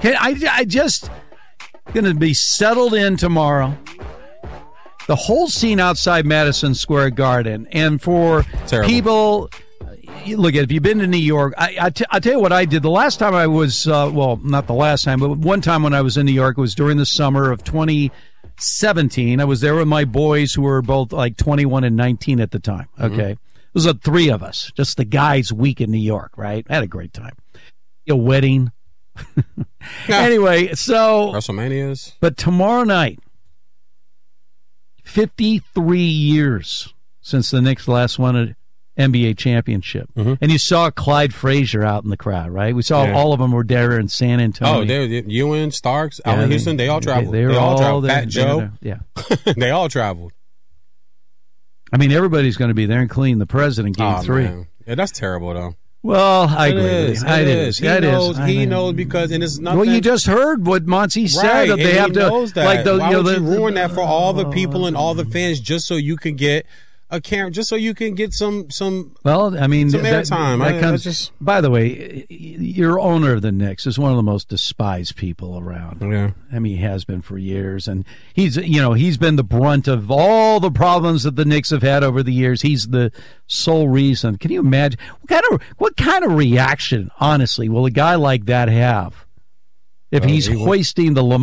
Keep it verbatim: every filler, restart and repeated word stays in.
Can I, I just going to be settled in tomorrow. The whole scene outside Madison Square Garden. And for Terrible. people, look, if you've been to New York, I, I t- I'll tell you what I did. The last time I was, uh, well, not the last time, but one time when I was in New York, it was during the summer of twenty seventeen. I was there with my boys who were both like twenty-one and nineteen at the time. Okay. Mm-hmm. It was the three of us, just the guys' week in New York, right? I had a great time. A wedding. Anyway, so. WrestleManias. But tomorrow night, fifty-three years since the Knicks last won an N B A championship. Mm-hmm. And you saw Clyde Frazier out in the crowd, right? We saw yeah. all of them were there in San Antonio. Oh, they Ewan, Starks, yeah, Allen Houston, they all traveled. They, they, they all, all traveled. There, Fat Joe. Yeah. They all traveled. I mean, everybody's going to be there, including the president, game oh, three. Man. Yeah, that's terrible, though. Well, I it agree. Is. It, it is. is. He it knows. is. He knows because, and it's nothing. Well, you just heard what Monty said. Right, That they and have he to, knows that. like the, Why you know, would the, you ruin that for all the people and all the fans just so you can get a camera, just so you can get some some. Well, I mean, some that, airtime. That I, comes. just... By the way, your owner of the Knicks is one of the most despised people around. Yeah, I mean, he has been for years, and he's you know he's been the brunt of all the problems that the Knicks have had over the years. He's the sole reason. Can you imagine what kind of what kind of reaction, honestly, will a guy like that have if well, he's he hoisting the